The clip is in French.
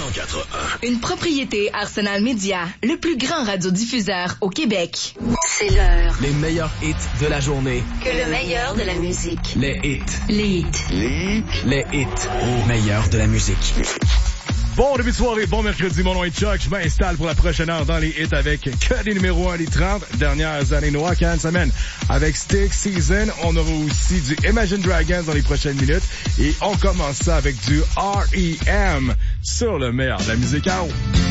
104.1. Une propriété Arsenal Media, le plus grand radiodiffuseur au Québec. C'est l'heure. Les meilleurs hits de la journée. Que le meilleur de la musique. Les hits. Les hits. Les hits. Les hits. Au meilleur de la musique. Bon début de soirée, bon mercredi, mon nom est Chuck. Je m'installe pour la prochaine heure dans les hits avec que des numéros 1 des 30 dernières années noires, 40 semaines. Avec Stick Season, on aura aussi du Imagine Dragons dans les prochaines minutes. Et on commence ça avec du R.E.M. sur le meilleur de la musique house.